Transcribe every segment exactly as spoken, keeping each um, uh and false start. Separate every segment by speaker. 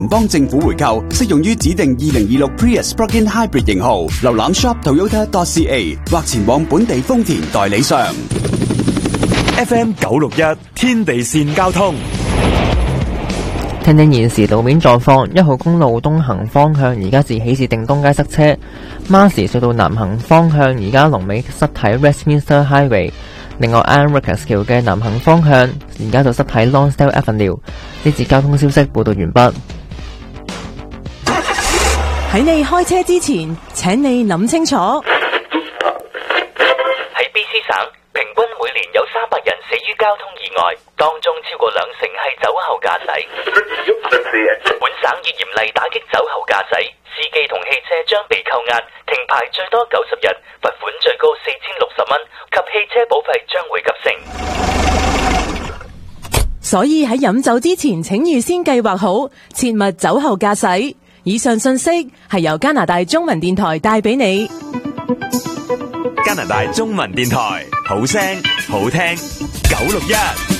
Speaker 1: 幫政府回購，適用於指定二零二六 Prius Plug-in Hybrid 型號。瀏覽 shop toyota dot c a 或前往本地豐田代理商。
Speaker 2: F M 九六一天地線交通，
Speaker 3: 聽聽現時路面狀況。一號公路東行方向而家自喜事定東街塞車，馬士隧道南行方向而家龍尾塞喺 Westminster Highway。另外 Iron Workers 橋嘅南行方向而家就塞喺 Lonsdale Avenue。呢節交通消息報道完畢。
Speaker 4: 喺你開車之前，請你諗清楚。喺
Speaker 5: B C 省，平均每年有三百人死於交通意外，當中超過兩成係酒後駕駛。本省已嚴厲打擊酒後駕駛，司機同汽車將被扣押、停牌最多九十日，罰款最高四千六十蚊，及汽車保費將會急升。
Speaker 4: 所以喺飲酒之前，請預先計劃好，切勿酒後駕駛。以上信息係由加拿大中文電台帶俾你。
Speaker 2: 加拿大中文電台，好聲好聽，九六一。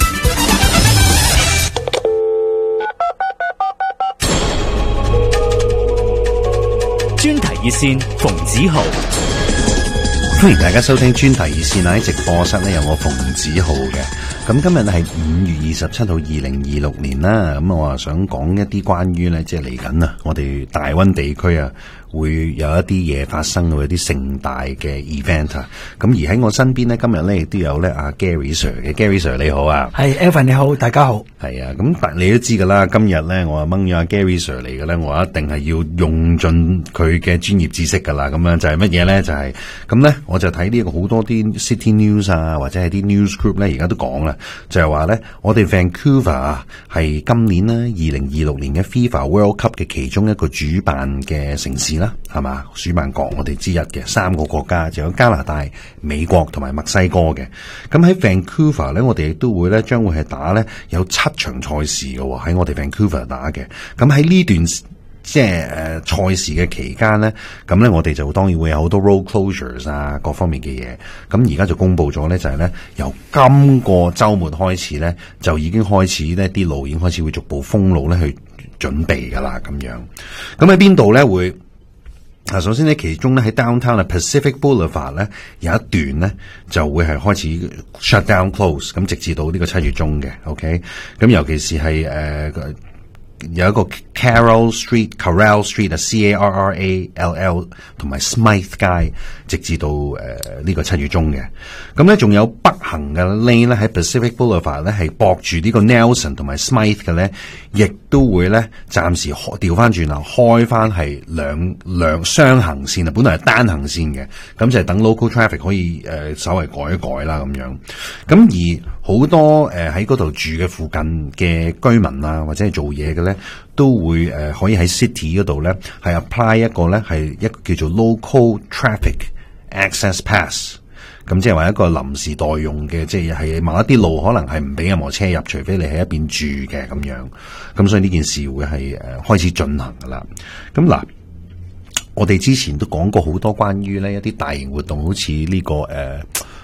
Speaker 2: 專題熱線馮子豪，
Speaker 6: 歡迎大家收聽專題熱線啊！喺直播室咧有我馮子豪嘅。咁今日係五月二十七號，二零二六年啦。咁我話想講一啲關於咧，即係嚟緊啊，我哋大溫地區啊，會有一啲嘢發生，會有啲盛大嘅 event 啊。咁而喺我身邊咧，今日咧亦都有咧阿 Gary Sir 嘅。Gary Sir 你好啊，
Speaker 7: 係 Evan 你好，大家好。
Speaker 6: 係啊，咁但你都知噶啦，今日咧我掹咗阿 Gary Sir 嚟嘅咧，我一定係要用盡佢嘅專業知識噶啦。咁樣就係乜嘢咧？就係咁咧，我就睇呢個好多啲 City News 啊，或者係啲 News Group 咧，而家都講啦。就係話咧，我哋 Vancouver 啊，係今年咧二零二六年嘅 FIFA World Cup 嘅其中一個主辦嘅城市啦，係嘛？主辦國我哋之一嘅三個國家，就有加拿大、美國同埋墨西哥嘅。咁喺 Vancouver 咧，我哋亦都會咧將會係打咧有七場賽事嘅喎，喺我哋 Vancouver 打嘅。咁喺呢段即係誒賽事嘅期間咧，咁咧我哋就當然會有好多 road closures 啊，各方面嘅嘢。咁而家就公布咗咧，就係咧由今個週末開始咧，就已經開始咧啲路已經開始會逐步封路咧去準備噶啦，咁樣。咁喺邊度咧會？啊，首先咧，其中咧喺 downtown 啊 Pacific Boulevard 咧有一段咧就會係開始 shut down close，咁直至到呢個七月中嘅 ，OK。咁尤其是係誒。呃有一個 Carroll Street、Carrall Street 啊 ，C A R R A L L 同埋 Smythe 街，直至到誒呢、呃這個七月中嘅。咁咧仲有北行嘅 lane 咧喺 Pacific Boulevard 咧係駁住呢個 Nelson 同埋 Smythe 嘅咧，亦都會咧暫時調翻轉啦，開翻係兩兩雙行線啊，本來係單行線嘅，咁就係等 local traffic 可以誒、呃、稍微改一改啦咁樣。咁而好多誒喺嗰度住嘅附近嘅居民啊，或者係做嘢嘅咧，都會誒、呃、可以喺 city 嗰度咧係 apply 一個咧係一個叫做 local traffic access pass， 咁即係話一個臨時代用嘅，即係係某一啲路可能係唔俾任何車入，除非你喺一邊住嘅咁樣。咁所以呢件事會係誒、呃、開始進行噶啦。咁嗱，我哋之前都講過好多關於呢一啲大型活動，好似呢、這個誒。呃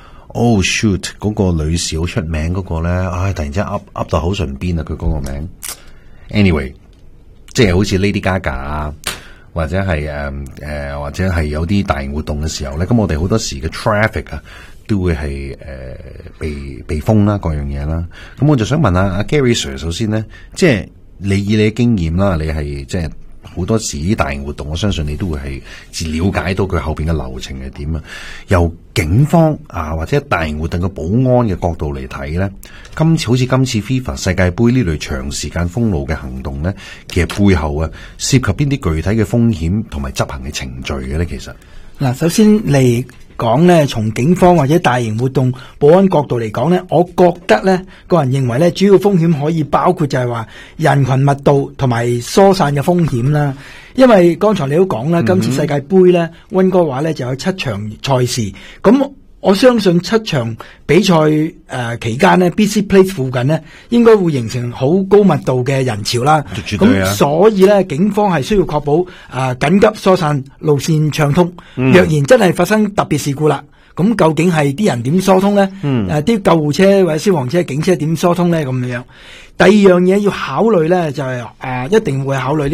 Speaker 6: Oh shoot！嗰個女士好出名嗰個咧，唉，突然之間噏噏到口唇邊啊！佢嗰個名 ，anyway， 即係好似 Lady Gaga 啊，或者係誒誒，或者係有啲大型活動嘅時候咧，咁我哋好多時嘅 traffic 啊，都會係誒、呃、被被封啦，各樣嘢啦。咁我就想問下阿 Gary Sir， 首先咧，即係你以你嘅經驗啦，你係即係。好多時啲大型活動，我相信你都會係自了解到佢後邊嘅流程係點啊。由警方啊或者大型活動嘅保安嘅角度嚟睇咧，今次好似今次 FIFA 世界盃呢類長時間封路嘅行動咧，其實背後啊涉及邊啲具體嘅風險同埋執行嘅程序嘅咧？其實
Speaker 7: 嗱，首先嚟講咧，從警方或者大型活動保安角度嚟講咧，我覺得咧，個人認為咧，主要風險可以包括就係話人群密度同埋疏散嘅風險啦。因為剛才你都講啦，今次世界盃咧，溫哥華咧就有七場賽事，咁我相信七場比賽誒、呃、期間呢 B C Place 附近呢應該會形成好高密度嘅人潮啦。咁、啊、所以呢，警方係需要確保誒、呃、緊急疏散路線暢通。嗯、若然真係發生特別事故啦，咁究竟係啲人點疏通呢？誒、嗯，啲、呃、救護車或者消防車、警車點疏通呢？咁樣。第二樣嘢要考慮呢，就係、是、誒、呃、一定會考慮。